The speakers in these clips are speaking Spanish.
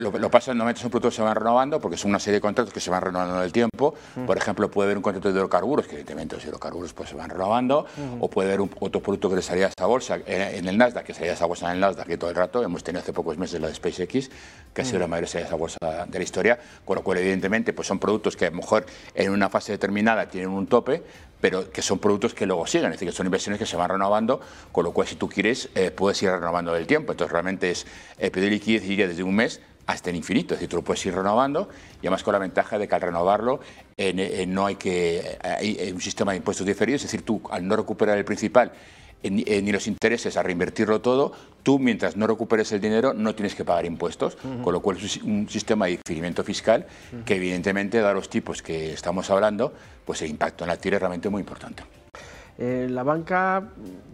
Lo pasa, normalmente son productos que se van renovando porque son una serie de contratos que se van renovando en el tiempo. Por ejemplo, puede haber un contrato de hidrocarburos, que evidentemente los hidrocarburos pues, se van renovando, o puede haber otro producto que le salía a esta bolsa en el Nasdaq, que salía a esta bolsa en el Nasdaq que todo el rato. Hemos tenido hace pocos meses la de SpaceX, que ha sido la mayor salida de esa bolsa de la historia, con lo cual evidentemente pues, son productos que a lo mejor en una fase determinada tienen un tope, pero que son productos que luego siguen, es decir, que son inversiones que se van renovando, con lo cual si tú quieres puedes ir renovando del tiempo. Entonces realmente es pedir liquidez iría desde un mes hasta el infinito, es decir, tú lo puedes ir renovando y además con la ventaja de que al renovarlo no hay un sistema de impuestos diferidos, es decir, tú al no recuperar el principal ni los intereses a reinvertirlo todo, tú mientras no recuperes el dinero no tienes que pagar impuestos, con lo cual es un sistema de diferimiento fiscal que evidentemente da los tipos que estamos hablando, pues el impacto en la tierra es realmente muy importante. La banca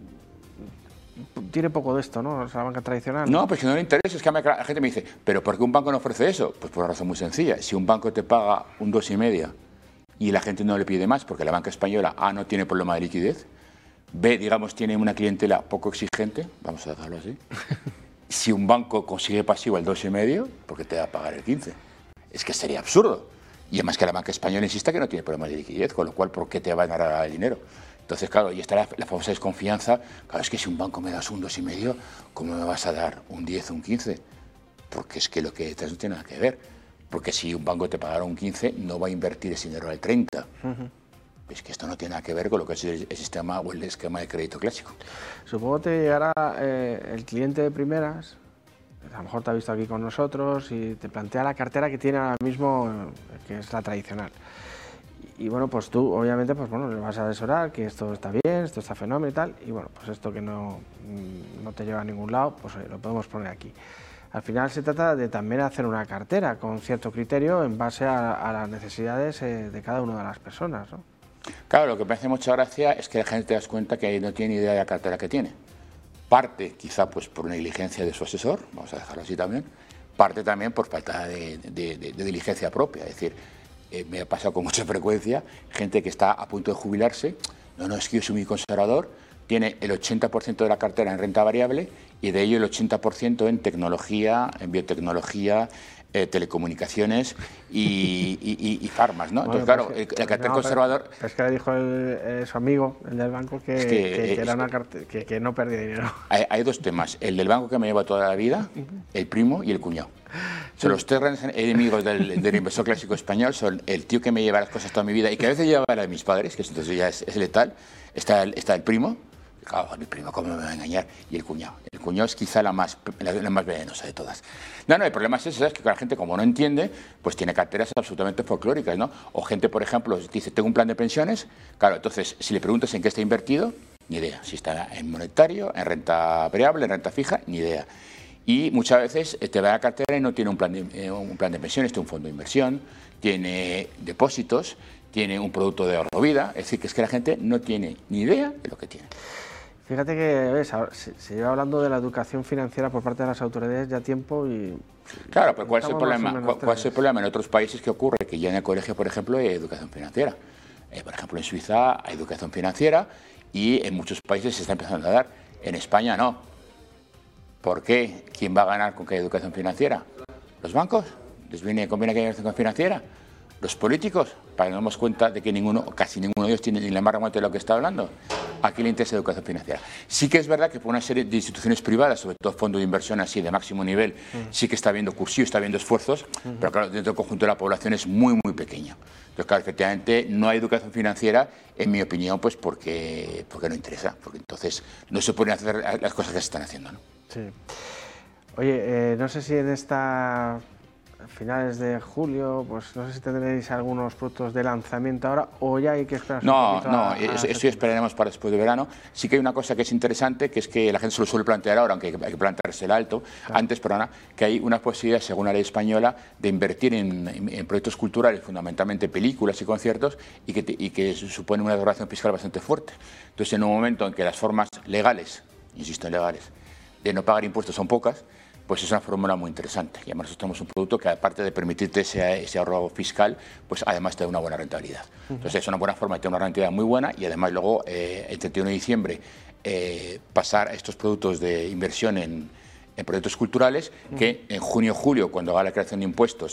tiene poco de esto, ¿no? O sea, la banca tradicional. No, pues que no le interesa, es que la gente me dice, ¿pero por qué un banco no ofrece eso? Pues por una razón muy sencilla, si un banco te paga un 2,5 y la gente no le pide más, porque la banca española, A, no tiene problema de liquidez, B, digamos, tiene una clientela poco exigente, vamos a dejarlo así. Si un banco consigue pasivo el 2,5, ¿por qué te va a pagar el 15? Es que sería absurdo. Y además que la banca española insista que no tiene problemas de liquidez, con lo cual, ¿por qué te van a dar el dinero? Entonces, claro, y está la famosa desconfianza. Claro, es que si un banco me das un 2,5, ¿cómo me vas a dar un 10 o un 15? Porque es que lo que detrás no tiene nada que ver. Porque si un banco te pagara un 15, no va a invertir ese dinero al 30. Es que esto no tiene nada que ver con lo que es el sistema o el esquema de crédito clásico. Supongo que te llegará el cliente de primeras, a lo mejor te ha visto aquí con nosotros y te plantea la cartera que tiene ahora mismo, que es la tradicional. Y bueno, pues tú obviamente pues bueno, le vas a asesorar que esto está bien, esto está fenómeno y tal, y bueno, pues esto que no te lleva a ningún lado, pues lo podemos poner aquí. Al final se trata de también hacer una cartera con cierto criterio en base a las necesidades de cada una de las personas, ¿no? Claro, lo que me hace mucha gracia es que la gente te das cuenta que no tiene ni idea de la cartera que tiene. Parte quizá pues por negligencia de su asesor, vamos a dejarlo así también, parte también por falta de diligencia propia, es decir, me ha pasado con mucha frecuencia gente que está a punto de jubilarse, no, es que yo soy muy conservador, tiene el 80% de la cartera en renta variable y de ello el 80% en tecnología, en biotecnología, telecomunicaciones y farmas, ¿no? Bueno, entonces, claro, el cartel conservador... Es que le dijo su amigo, el del banco, que era una que no perdía dinero. Hay dos temas, el del banco que me lleva toda la vida, el primo y el cuñado. Son los tres grandes enemigos del inversor clásico español, son el tío que me lleva las cosas toda mi vida y que a veces lleva la de mis padres, que entonces ya es letal, está el primo. Claro, mi primo, ¿cómo me va a engañar? Y el cuñado. El cuñado es quizá la más venenosa de todas. No, el problema es ese, ¿sabes? Que la gente, como no entiende, pues tiene carteras absolutamente folclóricas, ¿no? O gente, por ejemplo, dice, tengo un plan de pensiones. Claro, entonces, si le preguntas en qué está invertido, ni idea. Si está en monetario, en renta variable, en renta fija, ni idea. Y muchas veces te va a la cartera y no tiene un plan de pensiones, tiene un fondo de inversión, tiene depósitos, tiene un producto de ahorro vida. Es decir, que es que la gente no tiene ni idea de lo que tiene. Fíjate que ¿ves? Se lleva hablando de la educación financiera por parte de las autoridades ya tiempo y... Claro, pero ¿cuál es el problema? ¿Cuál es el problema? En otros países, ¿qué ocurre? Que ya en el colegio, por ejemplo, hay educación financiera. Por ejemplo, en Suiza hay educación financiera y en muchos países se está empezando a dar. En España no. ¿Por qué? ¿Quién va a ganar con que hay educación financiera? ¿Los bancos? ¿Les conviene que haya educación financiera? ¿Los políticos? Para que nos demos cuenta de que casi ninguno de ellos tiene ni la más remota de lo que está hablando. ¿A quién le interesa la educación financiera? Sí que es verdad que por una serie de instituciones privadas, sobre todo fondos de inversión así de máximo nivel, sí que está habiendo cursillo, está habiendo esfuerzos, pero claro, dentro del conjunto de la población es muy, muy pequeño. Entonces, claro, efectivamente no hay educación financiera, en mi opinión, pues porque no interesa, porque entonces no se pueden hacer las cosas que se están haciendo, ¿no? Sí. Oye, no sé si en esta... finales de julio, pues no sé si tendréis algunos productos de lanzamiento ahora o ya hay que esperar un poquito. Eso esperaremos para después de verano. Sí que hay una cosa que es interesante, que es que la gente se lo suele plantear ahora, aunque hay que plantearse el alto, claro. Que hay una posibilidad, según la ley española, de invertir en proyectos culturales, fundamentalmente películas y conciertos, y que supone una regulación fiscal bastante fuerte. Entonces, en un momento en que las formas legales, insisto en legales, de no pagar impuestos son pocas, pues es una fórmula muy interesante. Y además nosotros tenemos un producto que, aparte de permitirte ese ahorro fiscal, pues además te da una buena rentabilidad. Entonces es una buena forma de tener una rentabilidad muy buena y además luego, el 31 de diciembre, pasar a estos productos de inversión en en proyectos culturales que en junio o julio, cuando haga la creación de impuestos